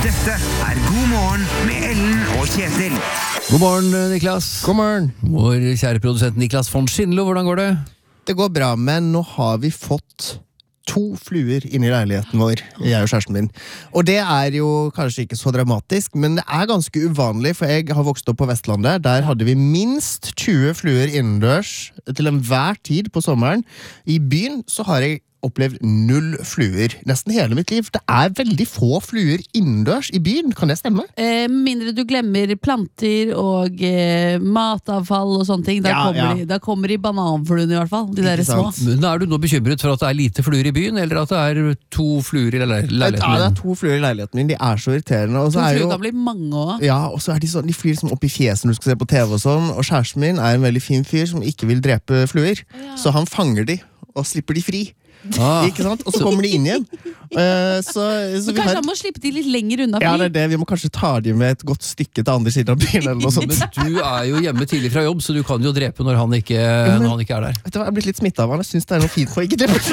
Dette God morgen med Ellen og Kjetil. God morgen, Niklas. God morgen. Vår kjære produsent Niklas von Schindlo, hvordan går det? Det går bra, men nå har vi fått 2 fluer inn i leiligheten vår, jeg og kjæresten min. Og det er jo kanskje ikke så dramatisk, men det er ganske uvanlig, for jeg har vokst opp på Vestlandet. Der hadde vi minst 20 fluer innendørs til enhver tid på sommeren. I byen så har jeg opplevd 0 fluer nesten hele mitt liv. Det er veldig få fluer innendørs i byen, kan det stemme? Mindre du glemmer planter og matavfall og sånne ting. Da kommer de bananfluene i hvert fall, de der små. Men er du nå bekymret for at det er lite fluer i byen, eller at det er 2 fluer i leiligheten din? Ja, det er 2 fluer i leiligheten min, de er så irriterende. 2 fluer kan bli mange også. Ja, og så er de flyr liksom opp i fjeset når du skal se på TV og sånn, og kjæresten min er en veldig fin fyr som ikke vil drepe fluer, så han fanger de og slipper de fri. Ikke sant? Og så kommer de inn igjen. Så kanskje han må slippe de litt lenger unna fri? Ja, det er det. Vi må kanskje ta de med et godt stykke til andre siden av byen eller noe sånt. Men du er jo hjemme tidlig fra jobb, så du kan jo drepe når han ikke er der. Vet du hva, jeg er blitt litt smittet av han. Jeg synes det er noe fint for å ikke drepe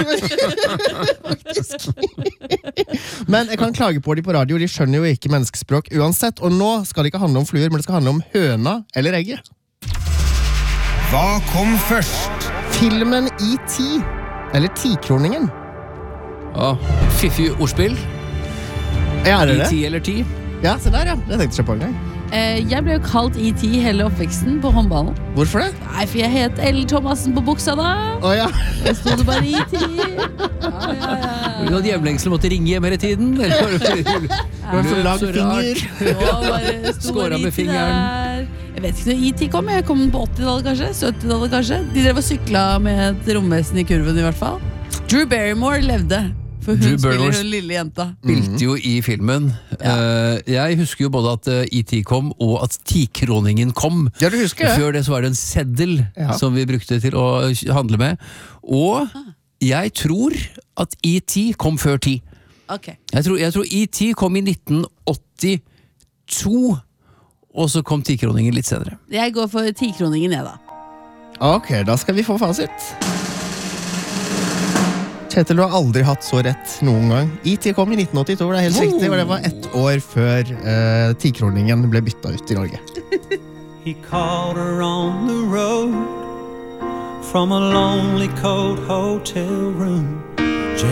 fluer. Men jeg kan klage på de på radio. De skjønner jo ikke menneskespråk uansett. Og nå skal det ikke handle om fluer, men det skal handle om høna eller egget. Hva kom først? Filmen E.T. Eller 10-kroningen. Fiffig ordspill. Ja, er det det? 10 eller 10? Ja, se der, ja. Det tenkte jeg på en gang. Jeg ble jo kalt E.T. hele oppveksten på håndballen. Hvorfor det? Nei, for jeg het Ellen Thomassen på buksa da. Ja. Jeg stod det bare E.T. Du hadde hjemlengsel og måtte ringe hjem hele tiden. Eller var så lang finger. Skåret med fingeren. Jeg vet ikke når E.T. kom. Jeg kom på 80-tallet kanskje, 70-tallet kanskje. De drev og sykla med et romvesen i kurven i hvert fall. Drew Barrymore levde, for hun spiller hun lille jenta. Spilte jo i filmen. Jeg husker jo både at E.T. kom og at 10-kroningen kom. Ja, du husker det. Før det så var det en seddel som vi brukte til å handle med. Og jeg tror at E.T. kom før 10. Okay. Jeg tror E.T. kom i 1982. Og så kom 10-kroningen litt senere. Jeg går for 10-kroningen jeg da. Ok, da skal vi få fasit. Kjetil, du har aldri hatt så rett noen gang. E.T. kom i 1982, det er helt riktig, og det var 1 år før 10-kroningen ble byttet ut i Norge. He called her on the road From a lonely cold hotel room